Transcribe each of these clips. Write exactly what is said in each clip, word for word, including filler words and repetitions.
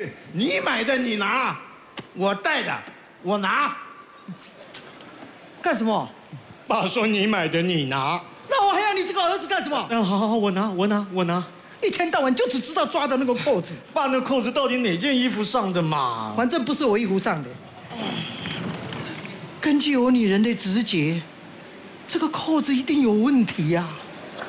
你买的你拿，我带的我拿。 干什么？ 爸说你买的你拿。 那我还要你这个儿子干什么？ 嗯，好好好，我拿我拿我拿。 一天到晚就只知道抓着那个扣子。 爸，那扣子到底哪件衣服上的嘛？ 反正不是我衣服上的。根据我女人的直觉，这个扣子一定有问题呀、啊。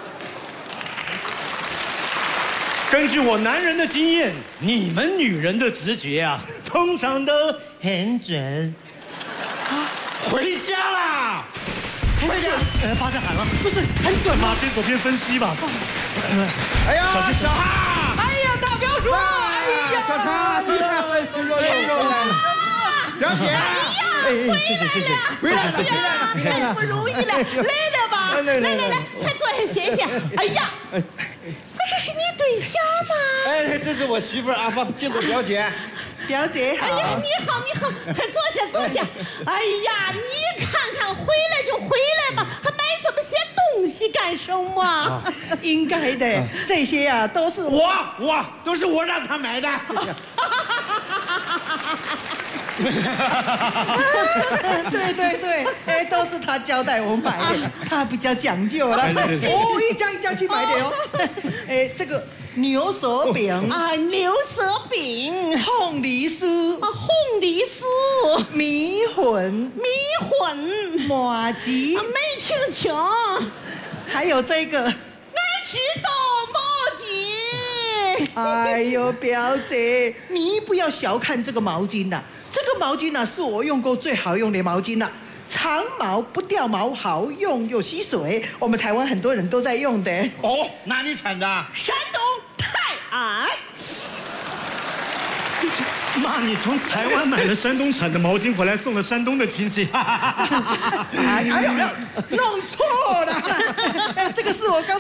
根据我男人的经验，你们女人的直觉啊，通常都很准。 啊，回家啦！回家！ 呃，爸在喊了， 不是很准吗？ 边走边分析吧。 哎呀， 小心小哈！ 哎呀，大表叔！哎呀， 小超，你来了，又来了。表姐， 哎，谢谢谢谢， 回来了，回来了，回来了， 不容易了，来了吧？来来来，快坐下歇歇。哎呀，这是你对象吗？ 哎，这是我媳妇阿芳，见过表姐。 表姐好。 哎呀，你好，你好，快坐下坐下。哎呀，你看看，回来就回来吧，还买这么些东西干什么？ 应该的，这些啊都是我我都是我让他买的。 对对对，哎，都是他交代我买的，他比较讲究了。哦，一家一家去买的哦。哎，这个牛舌饼啊，牛舌饼、 凤梨酥、 啊，红梨酥、 米粉、 米粉、 麻糬， 啊，没听清。 还有这个。 爱吃豆毛巾。 哎呦，表姐，你不要小看这个毛巾呐、啊，这个毛巾呐、啊、是我用过最好用的毛巾呐、啊，长毛不掉毛，好用又吸水，我们台湾很多人都在用的。 哦，哪里产的？ 山东泰安。 妈，你从台湾买了山东产的毛巾回来，送了山东的亲戚。 哎呦，弄错了，这个是我刚。